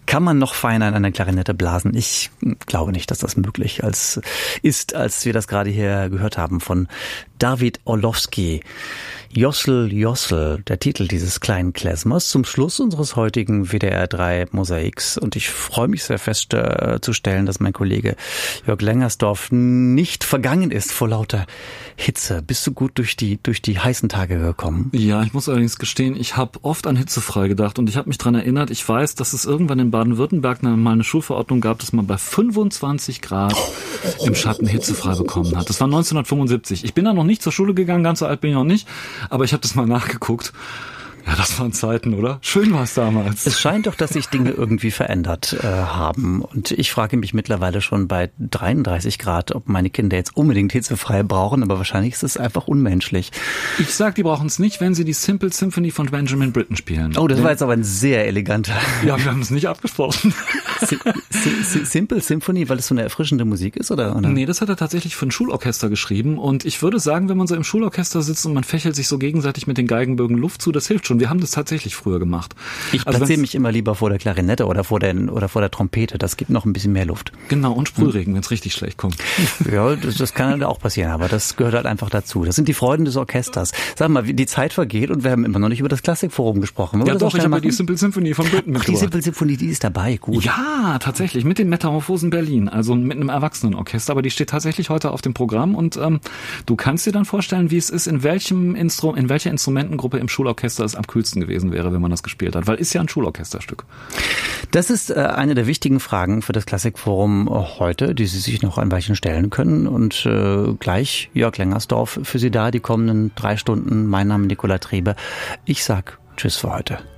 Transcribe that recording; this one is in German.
Kann man noch feiner in eine Klarinette blasen? Ich glaube nicht, dass das möglich ist, als wir das gerade hier gehört haben von David Orlowski. Jossel, Jossel, der Titel dieses kleinen Klezmers zum Schluss unseres heutigen WDR 3 Mosaiks. Und ich freue mich sehr festzustellen, dass mein Kollege Jörg Lengersdorf nicht vergangen ist vor lauter Hitze. Bist du gut durch die heißen Tage gekommen? Ja, ich muss allerdings gestehen, ich habe oft an hitzefrei gedacht und ich habe mich daran erinnert, ich weiß, dass es irgendwann in Baden-Württemberg mal eine Schulverordnung gab, dass man bei 25 Grad im Schatten hitzefrei bekommen hat. Das war 1975. Ich bin da noch nicht zur Schule gegangen, ganz so alt bin ich noch nicht, aber ich habe das mal nachgeguckt. Ja, das waren Zeiten, oder? Schön war es damals. Es scheint doch, dass sich Dinge irgendwie verändert haben. Und ich frage mich mittlerweile schon bei 33 Grad, ob meine Kinder jetzt unbedingt hitzefrei brauchen. Aber wahrscheinlich ist es einfach unmenschlich. Ich sag, die brauchen es nicht, wenn sie die Simple Symphony von Benjamin Britten spielen. Oh, das war jetzt aber ein sehr eleganter... Ja, wir haben es nicht abgesprochen. Simple Symphony, weil es so eine erfrischende Musik ist, oder? Nee, das hat er tatsächlich für ein Schulorchester geschrieben. Und ich würde sagen, wenn man so im Schulorchester sitzt und man fächelt sich so gegenseitig mit den Geigenbögen Luft zu, das hilft schon. Wir haben das tatsächlich früher gemacht. Ich platziere mich immer lieber vor der Klarinette oder vor der Trompete. Das gibt noch ein bisschen mehr Luft. Genau, und Sprühregen, wenn es richtig schlecht kommt. Ja, das kann halt auch passieren, aber das gehört halt einfach dazu. Das sind die Freuden des Orchesters. Sag mal, die Zeit vergeht und wir haben immer noch nicht über das Klassikforum gesprochen. Ja doch, ich habe die Simple Symphony von Britten mitgebracht. Die Simple Symphony, die ist dabei, gut. Ja, tatsächlich, mit den Metamorphosen Berlin, also mit einem Erwachsenenorchester, aber die steht tatsächlich heute auf dem Programm und du kannst dir dann vorstellen, wie es ist, in welcher Instrumentengruppe im Schulorchester es am kühlsten gewesen wäre, wenn man das gespielt hat, weil ist ja ein Schulorchesterstück. Das ist eine der wichtigen Fragen für das Klassikforum heute, die Sie sich noch ein Weilchen stellen können und gleich Jörg Lengersdorf für Sie da, die kommenden 3 Stunden. Mein Name Nicola Trebe. Ich sag Tschüss für heute.